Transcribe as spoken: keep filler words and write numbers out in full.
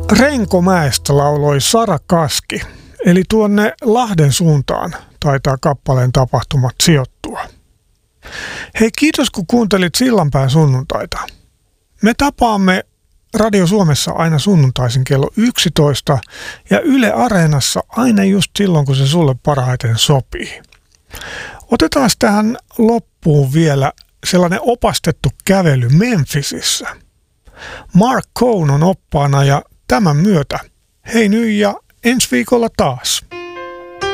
Renkomäestä lauloi Sara Kaski, eli tuonne Lahden suuntaan taitaa kappaleen tapahtumat sijoittua. Hei, kiitos kun kuuntelit Sillanpään sunnuntaita. Me tapaamme Radio Suomessa aina sunnuntaisin kello yksitoista ja Yle Areenassa aina just silloin, kun se sulle parhaiten sopii. Otetaan tähän loppuun vielä sellainen opastettu kävely Memphisissä. Mark Cohn on oppaana ja tämän myötä hei nyt ja ensi viikolla taas.